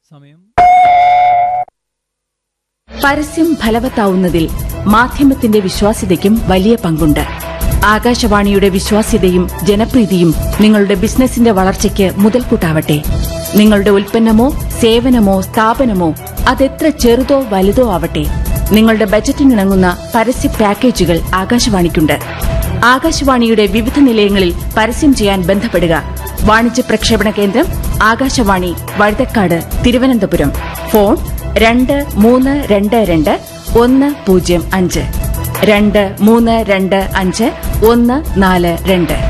സമയം പരസ്യം ഫലവത്താവുന്നതിൽ മാധ്യമത്തിന്റെ വിശ്വാസ്യതയ്ക്കും വലിയ പങ്കുണ്ട്. ആകാശവാണിയുടെ വിശ്വാസ്യതയും ജനപ്രീതിയും നിങ്ങളുടെ ബിസിനസിന്റെ വളർച്ചയ്ക്ക് മുതൽക്കൂട്ടാവട്ടെ. നിങ്ങളുടെ ഉൽപ്പന്നമോ സേവനമോ സ്ഥാപനമോ അതെത്ര ചെറുതോ വലുതോ ആവട്ടെ, നിങ്ങളുടെ ബജറ്റിനിണങ്ങുന്ന പരസ്യ പാക്കേജുകൾ ആകാശവാണിക്കുണ്ട്. ആകാശവാണിയുടെ വിവിധ നിലയങ്ങളിൽ പരസ്യം ചെയ്യാൻ ബന്ധപ്പെടുക. വാണിജ്യ പ്രക്ഷേപണ കേന്ദ്രം ആകാശവാണി, വഴുതക്കാട്, തിരുവനന്തപുരം. ഫോൺ 2322 105 2322 142.